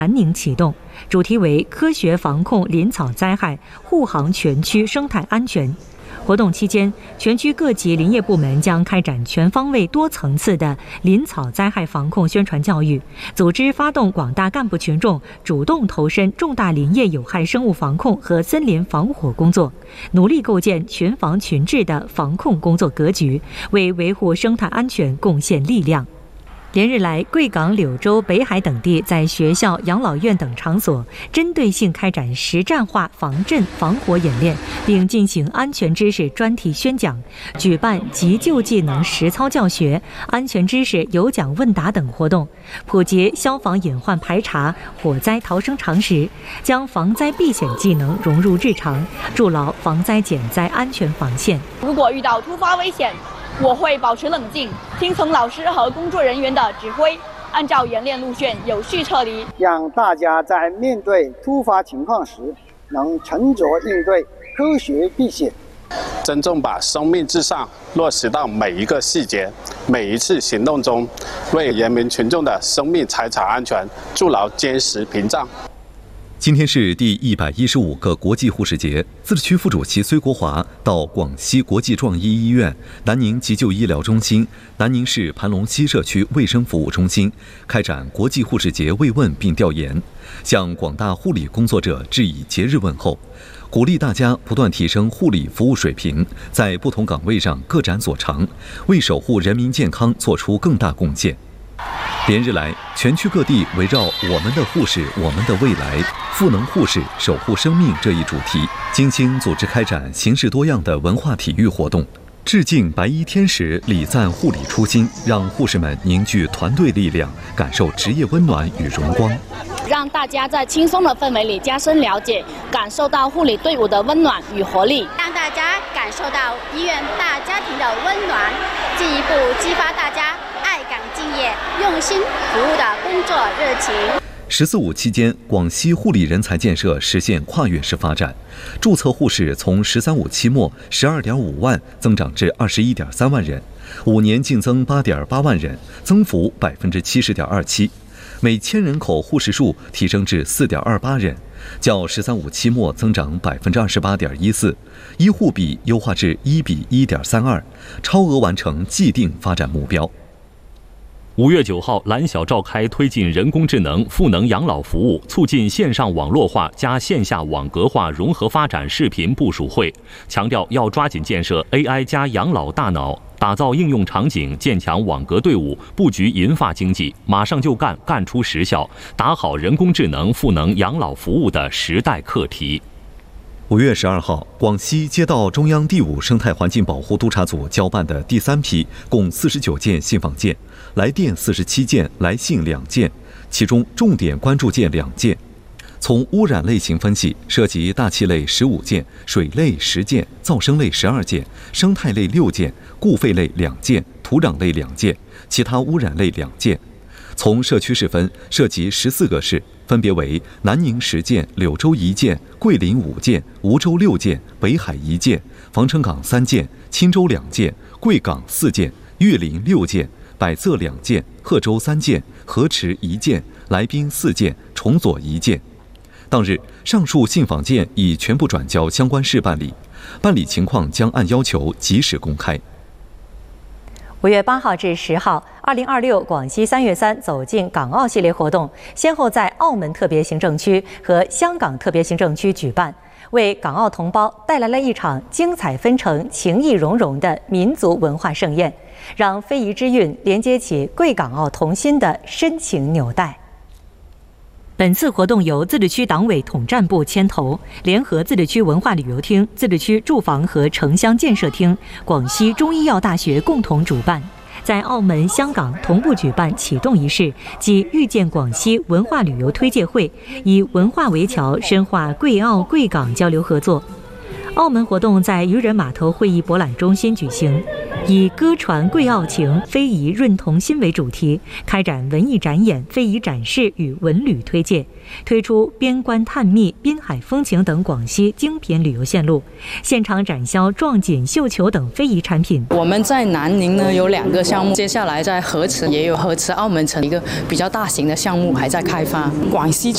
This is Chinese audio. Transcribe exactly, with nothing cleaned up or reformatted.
南宁启动，主题为科学防控林草灾害，护航全区生态安全。活动期间，全区各级林业部门将开展全方位、多层次的林草灾害防控宣传教育，组织发动广大干部群众主动投身重大林业有害生物防控和森林防火工作，努力构建群防群治的防控工作格局，为维护生态安全贡献力量。连日来，贵港、柳州、北海等地在学校、养老院等场所针对性开展实战化防震防火演练，并进行安全知识专题宣讲，举办急救技能实操教学、安全知识有奖问答等活动，普及消防隐患排查、火灾逃生常识，将防灾避险技能融入日常，筑牢防灾减灾安全防线。 如果遇到突发危险，我会保持冷静，听从老师和工作人员的指挥，按照演练路线有序撤离， 让大家在面对突发情况时能沉着应对，科学避险。 真正把生命至上落实到每一个细节、每一次行动中，为人民群众的生命财产安全筑牢坚实屏障。 今天是第一百一十五个国际护士节，自治区副主席崔国华到广西国际壮医医院、南宁急救医疗中心、南宁市盘龙西社区卫生服务中心开展国际护士节慰问并调研，向广大护理工作者致以节日问候，鼓励大家不断提升护理服务水平，在不同岗位上各展所长，为守护人民健康做出更大贡献。连日来，全区各地围绕我们的护士，我们的未来，赋能护士，守护生命这一主题，精心组织开展形式多样的文化体育活动，致敬白衣天使，礼赞护理初心，让护士们凝聚团队力量，感受职业温暖与荣光， 让大家在轻松的氛围里加深了解，感受到护理队伍的温暖与活力， 让大家感受到医院大家庭的温暖，进一步激发大家爱岗敬业、用心服务的工作热情。 十四五期间，广西护理人才建设实现跨越式发展，注册护士从“十三五”期末十二点五万增长至二十一点三万人，五年净增八点八万人，增幅百分之七十点二七。每千人口护士数提升至四点二八人，较“十三五”期末增长百分之二十八点一四，医护比优化至一比一点三二，超额完成既定发展目标。 五月九号，蓝晓召开推进人工智能赋能养老服务、促进线上网络化加线下网格化融合发展视频部署会，强调要抓紧建设 A I 加养老大脑，打造应用场景，建强网格队伍，布局银发经济，马上就干，干出实效，打好人工智能赋能养老服务的时代课题。 五月十二号，广西接到中央第五生态环境保护督察组交办的第三批共四十九件信访件，来电四十七件，来信两件，其中重点关注件两件。从污染类型分析，涉及大气类十五件、水类十件、噪声类十二件、生态类六件、固废类两件、土壤类两件、其他污染类两件。从社区市分，涉及十四个市，分别为南宁十件、柳州一件、桂林五件、梧州六件、北海一件、防城港三件、钦州两件、贵港四件、岳林六件、百色两件、贺州三件、河池一件、来宾四件、崇左一件。当日，上述信访件已全部转交相关市办理，办理情况将按要求及时公开。 五月八号至十号，二零二六广西三月三走进港澳系列活动先后在澳门特别行政区和香港特别行政区举办，为港澳同胞带来了一场精彩纷呈、情意融融的民族文化盛宴，让非遗之韵连接起贵港澳同心的深情纽带。本次活动由自治区党委统战部牵头，联合自治区文化旅游厅、自治区住房和城乡建设厅、广西中医药大学共同主办，在澳门、香港同步举办启动仪式及遇见广西文化旅游推介会，以文化为桥，深化贵澳贵港交流合作。澳门活动在渔人码头会议博览中心举行，以歌传贵澳情，非遗润同心为主题，开展文艺展演、非遗展示与文旅推介，推出边关探秘、滨海风情等广西精品旅游线路，现场展销壮锦、绣球等非遗产品。 我们在南宁呢有两个项目，接下来在河池也有河池澳门城一个比较大型的项目还在开发。广西